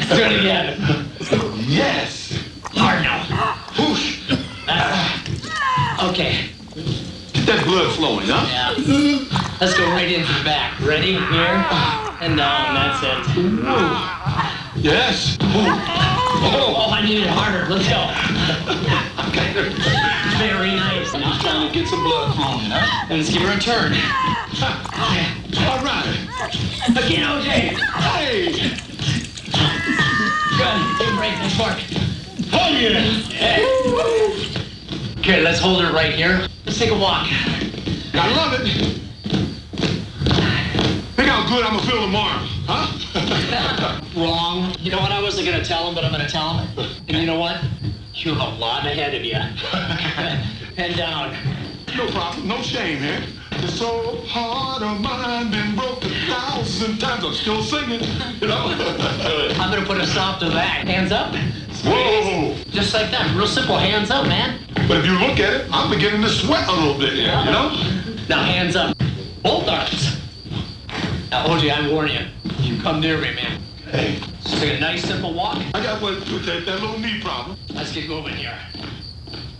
Do it again. Yes. Hard now. Whoosh. Okay. Get that blood flowing, huh? Yeah. Let's go right into the back. Ready? Here and down. That's it. Yes. Oh, I need it harder. Let's go. Very nice. I'm just trying to get some blood flowing, huh? And let's give her a turn. All right. Again, OJ. Hey. Good. Big break. Nice work. Oh, yeah. Hey. Okay, let's hold her right here. Let's take a walk. I love it. Think how good I'm going to feel tomorrow, huh? Wrong. You know what? I wasn't going to tell him, but I'm going to tell him. And you know what? You have a lot ahead of you. Head down. No problem. No shame here. This old heart of mine been broken 1,000 times. I'm still singing, you know? I'm going to put a stop to that. Hands up. Whoa. Just like that. Real simple. Hands up, man. But if you look at it, I'm beginning to sweat a little bit here, you know? Now, hands up. Both arms. Now, OJ, I'm warning you. You come near me, man. Hey. Just take a nice, simple walk. I got what that little knee problem. Let's get moving here.